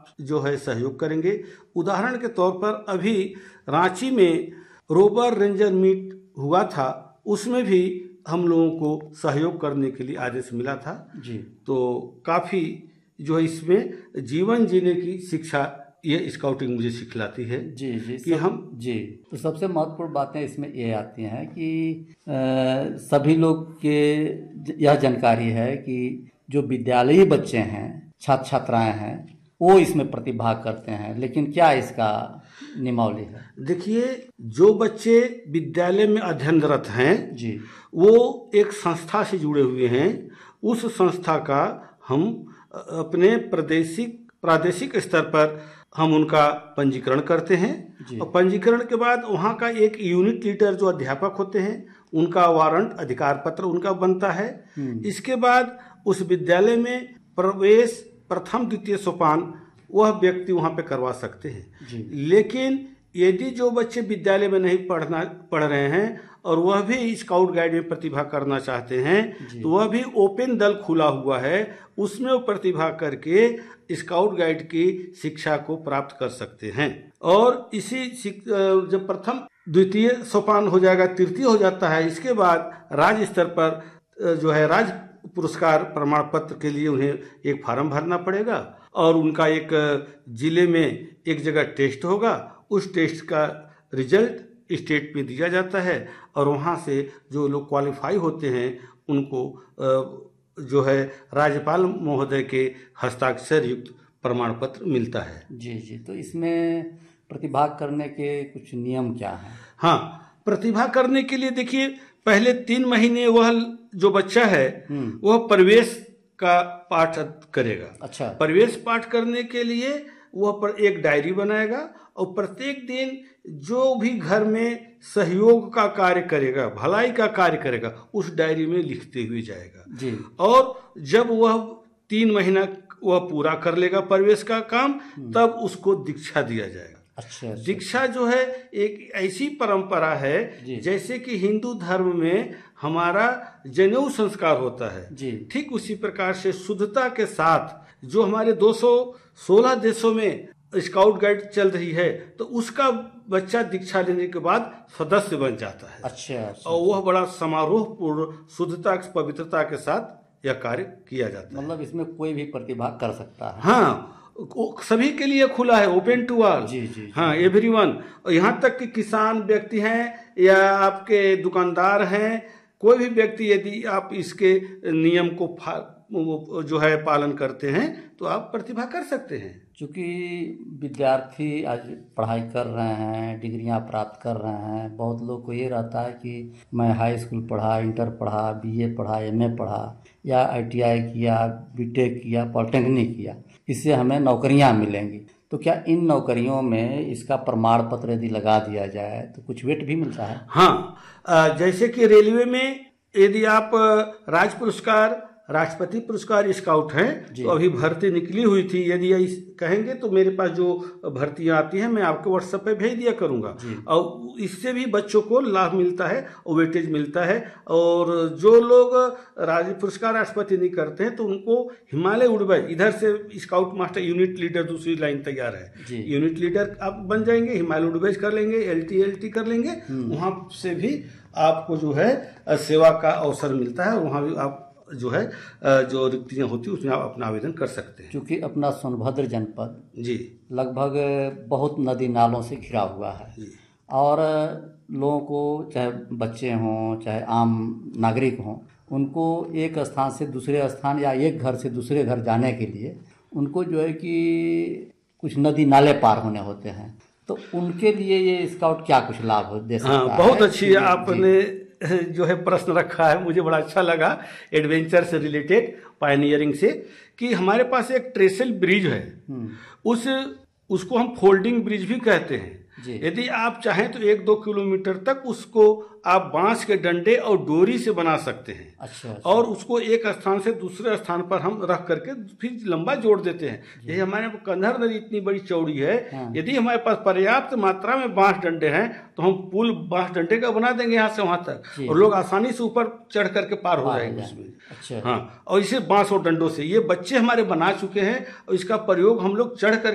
आप जो है सहयोग करेंगे। उदाहरण के तौर पर अभी रांची में रोबर रेंजर मीट हुआ था, उसमें भी हम लोगों को सहयोग करने के लिए आदेश मिला था जी। तो काफ़ी जो है इसमें जीवन जीने की शिक्षा ये स्काउटिंग मुझे सिखलाती है। जी जी कि हम जी। तो सबसे महत्वपूर्ण बातें इसमें ये आती हैं कि सभी लोग के यह जानकारी है कि जो विद्यालयी बच्चे हैं, छात्र छात्राएं हैं, वो इसमें प्रतिभाग करते हैं, लेकिन क्या इसका नियमावली है? देखिए, जो बच्चे विद्यालय में अध्ययनरत हैं जी, वो एक संस्था से जुड़े हुए हैं। उस संस्था का हम अपने प्रादेशिक स्तर पर हम उनका पंजीकरण करते हैं और पंजीकरण के बाद वहाँ का एक यूनिट लीडर जो अध्यापक होते हैं उनका वारंट अधिकार पत्र उनका बनता है। इसके बाद उस विद्यालय में प्रवेश प्रथम द्वितीय सोपान वह व्यक्ति वहाँ पे करवा सकते हैं। लेकिन यदि जो बच्चे विद्यालय में नहीं पढ़ रहे हैं और वह भी स्काउट गाइड में प्रतिभा करना चाहते हैं तो वह भी ओपन दल खुला हुआ है, उसमें वो प्रतिभा करके स्काउट गाइड की शिक्षा को प्राप्त कर सकते हैं। और इसी जब प्रथम द्वितीय सोपान हो जाएगा, तृतीय हो जाता है, इसके बाद राज्य स्तर पर जो है राज्य पुरस्कार प्रमाण पत्र के लिए उन्हें एक फार्म भरना पड़ेगा और उनका एक जिले में एक जगह टेस्ट होगा। उस टेस्ट का रिजल्ट स्टेट में दिया जाता है और वहाँ से जो लोग क्वालिफाई होते हैं उनको जो है राज्यपाल महोदय के हस्ताक्षर युक्त प्रमाण पत्र मिलता है। जी जी। तो इसमें प्रतिभाग करने के कुछ नियम क्या हैं? हाँ, प्रतिभा करने के लिए देखिए, पहले 3 महीने वह जो बच्चा है वह प्रवेश का पाठ करेगा। अच्छा। प्रवेश पाठ करने के लिए वह पर एक डायरी बनाएगा और प्रत्येक दिन जो भी घर में सहयोग का कार्य करेगा, भलाई का कार्य करेगा, उस डायरी में लिखते हुए जाएगा जी। और जब वह 3 महीना वह पूरा कर लेगा प्रवेश का काम, तब उसको दीक्षा दिया जाएगा। अच्छा। दीक्षा जो है एक ऐसी परंपरा है जैसे कि हिंदू धर्म में हमारा जनेऊ संस्कार होता है, ठीक उसी प्रकार से शुद्धता के साथ जो हमारे 216 देशों में स्काउट गाइड चल रही है तो उसका बच्चा दीक्षा लेने के बाद सदस्य बन जाता है। अच्छा। और वह बड़ा समारोह पूर्ण शुद्धता पवित्रता के साथ यह कार्य किया जाता है। मतलब इसमें कोई भी प्रतिभा कर सकता है? हाँ, सभी के लिए खुला है, ओपन टू ऑल। जी। हाँ, एवरीवन। यहाँ तक कि किसान व्यक्ति हैं या आपके दुकानदार हैं, कोई भी व्यक्ति यदि आप इसके नियम को जो है पालन करते हैं तो आप प्रतिभा कर सकते हैं। चूँकि विद्यार्थी आज पढ़ाई कर रहे हैं, डिग्रियां प्राप्त कर रहे हैं, बहुत लोग को ये रहता है कि मैं हाई स्कूल पढ़ा, इंटर पढ़ा, बीए पढ़ा, एमए पढ़ा या आईटीआई किया, बीटेक किया, पॉलिटेक्निक किया, इससे हमें नौकरियां मिलेंगी। तो क्या इन नौकरियों में इसका प्रमाण पत्र यदि लगा दिया जाए तो कुछ वेट भी मिलता है? हाँ, जैसे कि रेलवे में यदि आप राज्य पुरस्कार, राष्ट्रपति पुरस्कार स्काउट हैं तो अभी भर्ती निकली हुई थी, यदि कहेंगे तो मेरे पास जो भर्तियां आती हैं मैं आपके व्हाट्सएप पे भेज दिया करूंगा और इससे भी बच्चों को लाभ मिलता है और वेटेज मिलता है। और जो लोग राज्य पुरस्कार राष्ट्रपति नहीं करते हैं तो उनको हिमालय उड़बैज, इधर से स्काउट मास्टर यूनिट लीडर दूसरी लाइन तैयार है, यूनिट लीडर आप बन जाएंगे, हिमालय उड़बैज कर लेंगे, एलटी कर लेंगे, वहां से भी आपको जो है सेवा का अवसर मिलता है। वहां भी आप जो है जो रिक्तियां होती है उसमें आप अपना आवेदन कर सकते हैं। क्योंकि अपना सोनभद्र जनपद जी लगभग बहुत नदी नालों से घिरा हुआ है और लोगों को, चाहे बच्चे हों चाहे आम नागरिक हों, उनको एक स्थान से दूसरे स्थान या एक घर से दूसरे घर जाने के लिए उनको जो है कि कुछ नदी नाले पार होने होते हैं, तो उनके लिए ये स्काउट क्या कुछ लाभ दे सकता है? बहुत अच्छी आपने जो है प्रश्न रखा है, मुझे बड़ा अच्छा लगा एडवेंचर से रिलेटेड, पायनियरिंग से, कि हमारे पास एक ट्रेसल ब्रिज है, उसको हम फोल्डिंग ब्रिज भी कहते हैं। यदि आप चाहें तो 1-2 किलोमीटर तक उसको आप बांस के डंडे और डोरी से बना सकते हैं। अच्छा। और उसको एक स्थान से दूसरे स्थान पर हम रख करके फिर लंबा जोड़ देते हैं। यही हमारे कंधर नदी इतनी बड़ी चौड़ी है, यदि हमारे पास पर्याप्त मात्रा में बांस डंडे हैं तो हम पुल बांस डंडे का बना देंगे यहाँ से वहां तक और लोग आसानी से ऊपर चढ़ करके पार हो जाएंगे उसमें। अच्छा। हाँ, और इसे बांस और डंडों से ये बच्चे हमारे बना चुके हैं और इसका प्रयोग हम लोग चढ़ कर